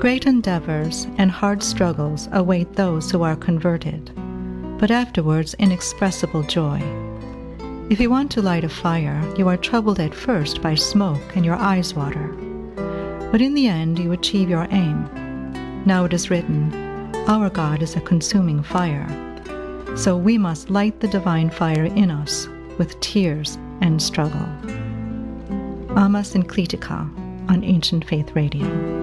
Great endeavors and hard struggles await those who are converted, but afterwards inexpressible joy. If you want to light a fire, you are troubled at first by smoke and your eyes water. But in the end you achieve your aim. Now it is written, "Our God is a consuming fire." So we must light the divine fire in us with tears and struggle. Amos Enclitica on Ancient Faith Radio.